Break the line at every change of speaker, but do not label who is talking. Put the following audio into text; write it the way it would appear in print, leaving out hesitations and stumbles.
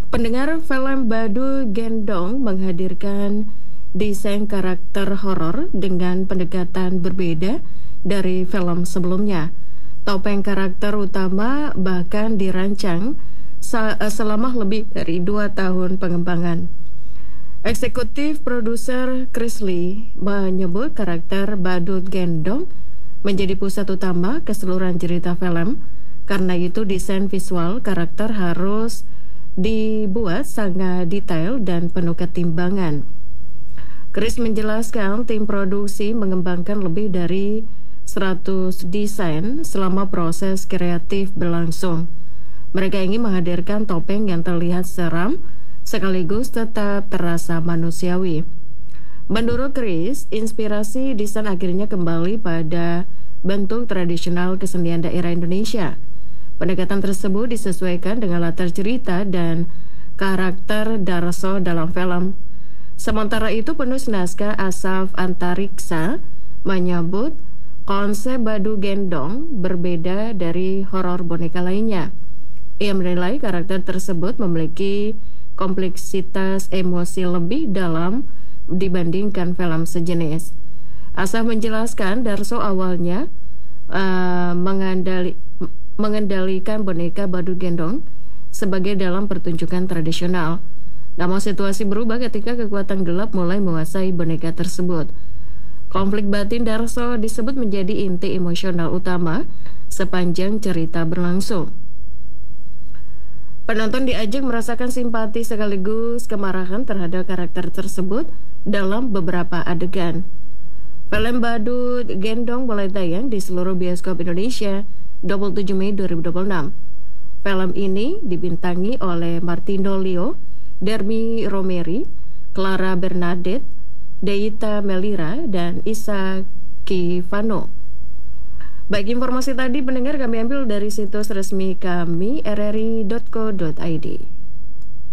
Pendengar, film Badu Gendong menghadirkan desain karakter horor dengan pendekatan berbeda dari film sebelumnya. Topeng karakter utama bahkan dirancang selama lebih dari 2 tahun pengembangan. Eksekutif produser Chris Lee menyebut karakter Badut Gendong menjadi pusat utama keseluruhan cerita film. Karena itu desain visual karakter harus dibuat sangat detail dan penuh ketimbangan. Chris menjelaskan tim produksi mengembangkan lebih dari 100 desain selama proses kreatif berlangsung. Mereka ingin menghadirkan topeng yang terlihat seram sekaligus tetap terasa manusiawi. Menurut Chris, inspirasi desain akhirnya kembali pada bentuk tradisional kesenian daerah Indonesia. Pendekatan tersebut disesuaikan dengan latar cerita dan karakter Darso dalam film. Sementara itu, penulis naskah Asaf Antariksa menyebut konsep Badu Gendong berbeda dari horor boneka lainnya. Ia menilai karakter tersebut memiliki kompleksitas emosi lebih dalam dibandingkan film sejenis. Asaf menjelaskan Darso awalnya mengendalikan boneka Badu Gendong sebagai dalam pertunjukan tradisional. Namun situasi berubah ketika kekuatan gelap mulai menguasai boneka tersebut. Konflik batin Darso disebut menjadi inti emosional utama sepanjang cerita berlangsung. Penonton diajak merasakan simpati sekaligus kemarahan terhadap karakter tersebut dalam beberapa adegan. Film Badut Gendong mulai tayang di seluruh bioskop Indonesia 27 Mei 2026. Film ini dibintangi oleh Martino Leo, Dermy Romeri, Clara Bernadette, Deita Melira, dan Isa Kivano. Baik, informasi tadi pendengar kami ambil dari situs resmi kami rri.co.id.